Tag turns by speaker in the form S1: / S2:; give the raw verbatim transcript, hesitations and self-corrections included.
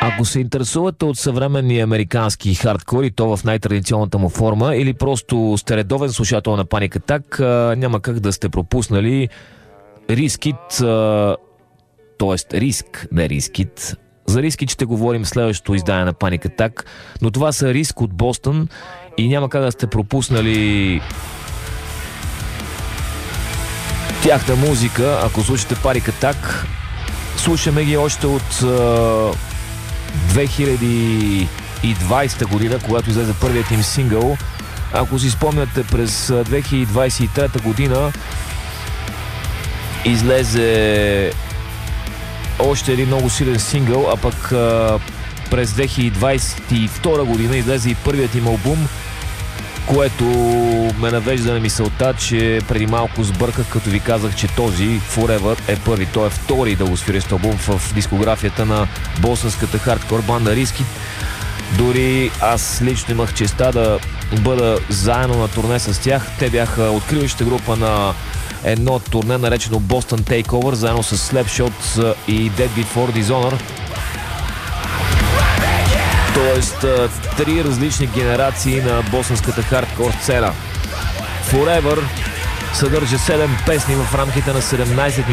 S1: Ако се интересувате от съвременния американски хардкор и то в най-традиционната му форма, или просто сте редовен слушател на Panic Attack, няма как да сте пропуснали Рискит, т.е. Риск, не Рискит. За Рискит ще говорим в следващото издание на Panic Attack, но това са Риск от Бостън и няма как да сте пропуснали тяхна музика, ако слушате Panic Attack. Слушаме ги още от две хиляди и двадесета година, когато излезе първият им сингъл. Ако си спомняте, през две хиляди двадесет и трета година излезе още един много силен сингъл, а пък а, през две хиляди двадесет и втора година излезе и първият им албум, което ме навежда на мисълта, че преди малко сбърках, като ви казах, че този Forever е първи. Той е втори дългосвирест албум в дискографията на босънската хардкор банда Рискит. Дори аз лично имах честа да бъда заедно на турне с тях. Те бяха откриваща група на едно турне, наречено Boston Takeover, заедно с Slapshot и Dead Before Dishonor. Тоест, три различни генерации на босънската хардкор сцена. Forever съдържа седем песни в рамките на седемнадесет